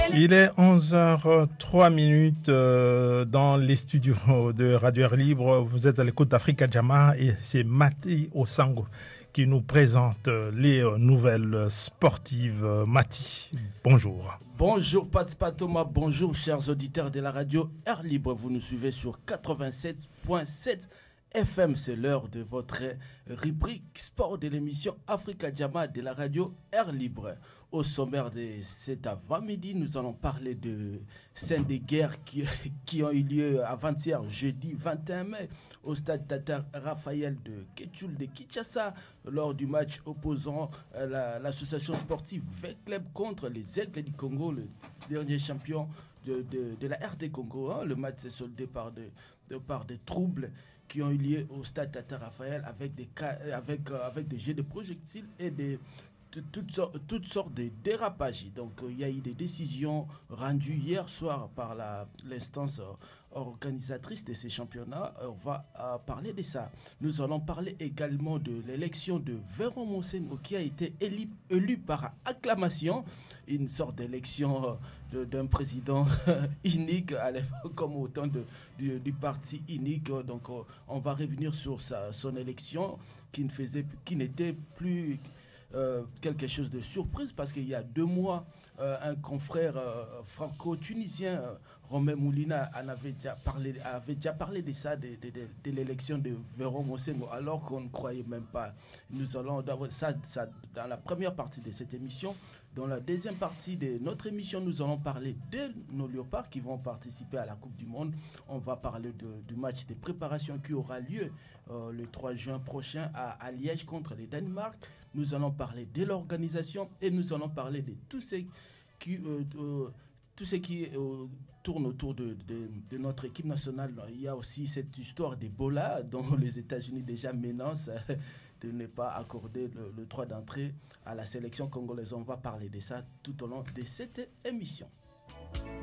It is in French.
Il est 11h03 dans les studios de Radio Air Libre. Vous êtes à l'écoute d'Africa Jama et c'est Mati Osango qui nous présente les nouvelles sportives. Mati, bonjour. Bonjour Patspa Thomas, bonjour chers auditeurs de la radio Air Libre. Vous nous suivez sur 87.7 FM. C'est l'heure de votre rubrique sport de l'émission Africa Jama de la radio Air Libre. Au sommaire de cet avant-midi, nous allons parler de scènes de guerre qui ont eu lieu avant-hier, jeudi 21 mai, au stade Tata Raphaël de Ketchul de Kinshasa, lors du match opposant l'association sportive V-Club contre les Aigles du Congo, le dernier champion de la RD Congo. Le match s'est soldé par des troubles qui ont eu lieu au stade Tata Raphaël avec des jets de projectiles et toutes sortes de dérapages. Donc il y a eu des décisions rendues hier soir par l'instance organisatrice de ces championnats. On va parler de ça. Nous allons parler également de l'élection de Véron Monsengo qui a été élu par acclamation, une sorte d'élection d'un président unique comme au temps du parti unique. Donc on va revenir sur son élection qui n'était plus quelque chose de surprise parce qu'il y a 2 mois, un confrère franco-tunisien, Romain Moulina, avait déjà parlé de ça, de l'élection de Véron Monsengo, alors qu'on ne croyait même pas. Nous allons avoir ça dans la première partie de cette émission. Dans la deuxième partie de notre émission, nous allons parler de nos léopards qui vont participer à la Coupe du Monde. On va parler du match de préparation qui aura lieu le 3 juin prochain à Liège contre les Danemark. Nous allons parler de l'organisation et nous allons parler de tout ce qui tourne autour de notre équipe nationale. Il y a aussi cette histoire d'Ebola dont les États-Unis déjà menacent de ne pas accorder le droit d'entrée à la sélection congolaise. On va parler de ça tout au long de cette émission.